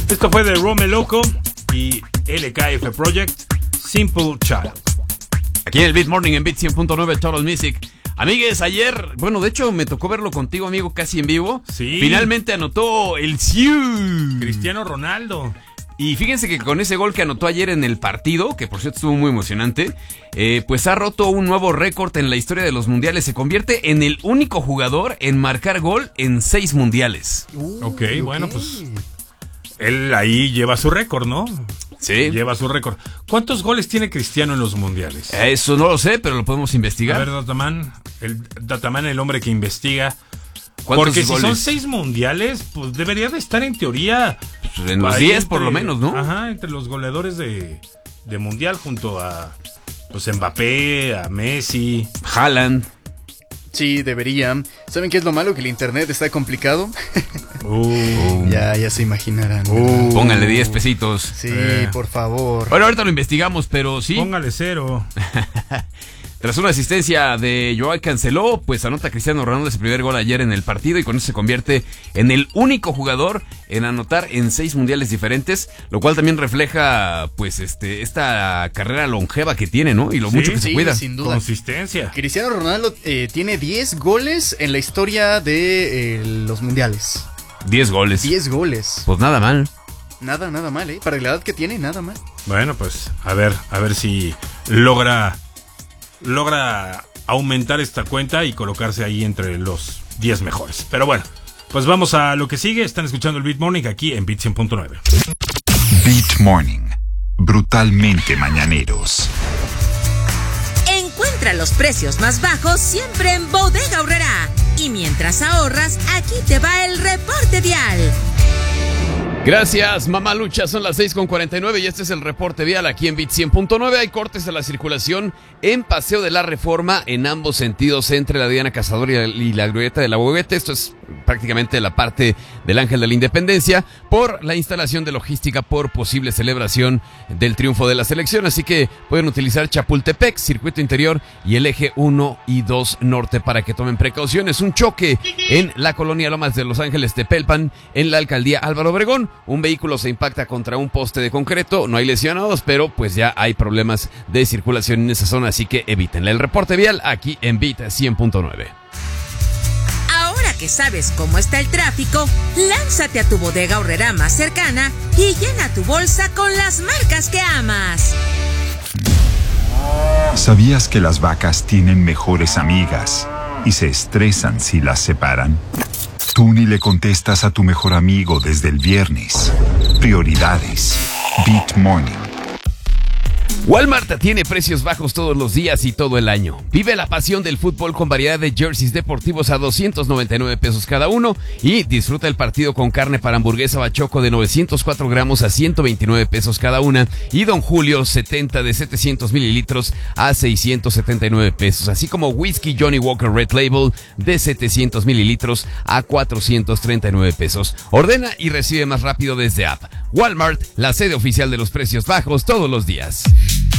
Esto fue de Rome Loco y LKF Project, Simple Child. Aquí en el Beat Morning en Beat 100.9 Total Music. Amigues, ayer, bueno, de hecho me tocó verlo contigo, amigo, casi en vivo. Sí. Finalmente anotó el Siu. Cristiano Ronaldo. Y fíjense que con ese gol que anotó ayer en el partido, que por cierto estuvo muy emocionante, pues ha roto un nuevo récord en la historia de los mundiales. Se convierte en el único jugador en marcar gol en 6 mundiales. Ok, bueno, pues él ahí lleva su récord, ¿no? Sí. Lleva su récord. ¿Cuántos goles tiene Cristiano en los mundiales? Eso no lo sé, pero lo podemos investigar. A ver, Dataman, el hombre que investiga. ¿Cuántos Porque goles? si son 6 mundiales, pues debería de estar en teoría Pues en los 10 por lo menos, ¿no? Ajá, entre los goleadores de mundial junto a pues Mbappé, a Messi. Haaland. Sí, deberían. ¿Saben qué es lo malo? Que el internet está complicado. Ya se imaginarán. Pónganle 10 pesitos. Sí, por favor. Bueno, ahorita lo investigamos, pero sí. Póngale 0. Tras una asistencia de Joao Cancelo, pues anota Cristiano Ronaldo ese primer gol ayer en el partido y con eso se convierte en el único jugador en anotar en 6 mundiales diferentes, lo cual también refleja pues esta carrera longeva que tiene, ¿no? Y lo mucho que se cuida. Sin duda. Consistencia. Cristiano Ronaldo tiene 10 goles en la historia de los mundiales. 10 goles. 10 goles. Pues nada mal. Nada mal, ¿eh? Para la edad que tiene, nada mal. Bueno, pues a ver si logra aumentar esta cuenta y colocarse ahí entre los 10 mejores. Pero bueno, pues vamos a lo que sigue. Están escuchando el Beat Morning aquí en Beat 100.9. Beat Morning, brutalmente mañaneros. Encuentra los precios más bajos siempre en Bodega Aurrerá. Y mientras ahorras, aquí te va el reporte vial. Gracias, mamá Lucha, son las 6:49 y este es el reporte vial aquí en Beat 100.9. Hay cortes de la circulación en Paseo de la Reforma en ambos sentidos entre la Diana Cazadora y la Glorieta de la Boguete. Esto es prácticamente la parte del Ángel de la Independencia por la instalación de logística por posible celebración del triunfo de la selección. Así que pueden utilizar Chapultepec, Circuito Interior y el eje 1 y 2 Norte para que tomen precauciones. Un choque en la colonia Lomas de Los Ángeles Tepelpan en la alcaldía Álvaro Obregón. Un vehículo se impacta contra un poste de concreto, no hay lesionados, pero pues ya hay problemas de circulación en esa zona, así que evítenla. El reporte vial aquí en Beat 100.9. Ahora que sabes cómo está el tráfico, lánzate a tu Bodega Aurrerá más cercana y llena tu bolsa con las marcas que amas. ¿Sabías que las vacas tienen mejores amigas y se estresan si las separan? Tú ni le contestas a tu mejor amigo desde el viernes. Prioridades. Beat Morning. Walmart tiene precios bajos todos los días y todo el año. Vive la pasión del fútbol con variedad de jerseys deportivos a 299 pesos cada uno y disfruta el partido con carne para hamburguesa bachoco de 904 gramos a 129 pesos cada una y Don Julio 70 de 700 mililitros a 679 pesos, así como whisky Johnny Walker Red Label de 700 mililitros a 439 pesos. Ordena y recibe más rápido desde app. Walmart, la sede oficial de los precios bajos todos los días.